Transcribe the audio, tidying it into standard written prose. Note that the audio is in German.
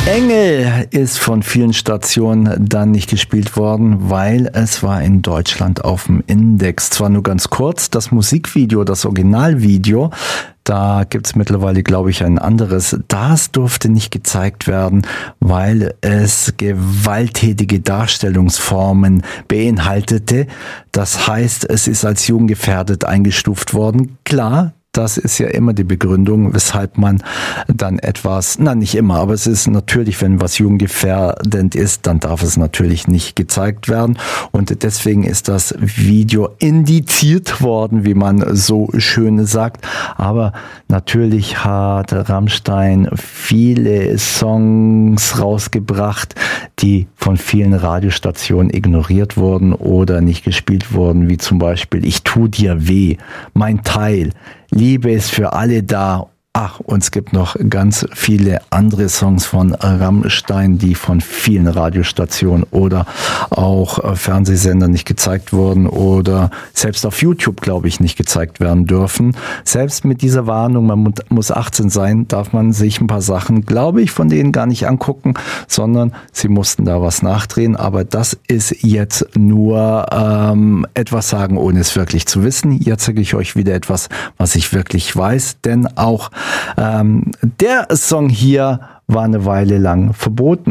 Engel ist von vielen Stationen dann nicht gespielt worden, weil es war in Deutschland auf dem Index. Zwar nur ganz kurz, das Musikvideo, das Originalvideo, da gibt's mittlerweile, glaube ich, ein anderes. Das durfte nicht gezeigt werden, weil es gewalttätige Darstellungsformen beinhaltete. Das heißt, es ist als jugendgefährdet eingestuft worden. Klar, das ist ja immer die Begründung, weshalb man dann etwas, nicht immer, aber es ist natürlich, wenn was jugendgefährdend ist, dann darf es natürlich nicht gezeigt werden. Und deswegen ist das Video indiziert worden, wie man so schön sagt. Aber natürlich hat Rammstein viele Songs rausgebracht, die von vielen Radiostationen ignoriert wurden oder nicht gespielt wurden, wie zum Beispiel Ich tu dir weh, Mein Teil, Liebe ist für alle da. Ach, und es gibt noch ganz viele andere Songs von Rammstein, die von vielen Radiostationen oder auch Fernsehsendern nicht gezeigt wurden oder selbst auf YouTube, glaube ich, nicht gezeigt werden dürfen. Selbst mit dieser Warnung, man muss 18 sein, darf man sich ein paar Sachen, glaube ich, von denen gar nicht angucken, sondern sie mussten da was nachdrehen. Aber das ist jetzt nur etwas sagen, ohne es wirklich zu wissen. Jetzt sage ich euch wieder etwas, was ich wirklich weiß, denn auch der Song hier war eine Weile lang verboten.